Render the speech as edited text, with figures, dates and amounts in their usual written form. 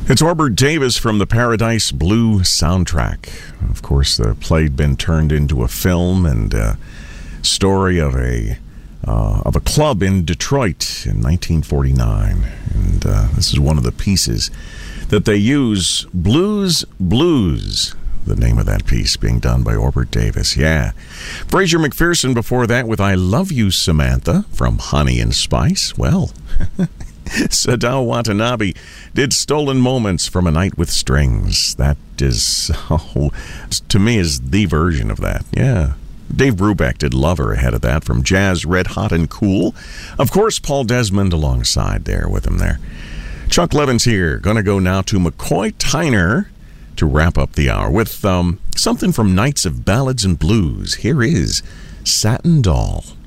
It's Orbert Davis from the Paradise Blue soundtrack. Of course, the play had been turned into a film and a story of a club in Detroit in 1949. And this is one of the pieces that they use, Blues, the name of that piece being done by Orbert Davis. Yeah. Fraser McPherson before that with I Love You, Samantha from Honey and Spice. Well, Sadao Watanabe did Stolen Moments from A Night with Strings. That is, to me, is the version of that. Yeah. Dave Brubeck did Lover ahead of that from Jazz, Red Hot and Cool. Of course, Paul Desmond alongside there with him there. Chuck Levins here. Going to go now to McCoy Tyner to wrap up the hour with something from Knights of Ballads and Blues. Here is Satin Doll.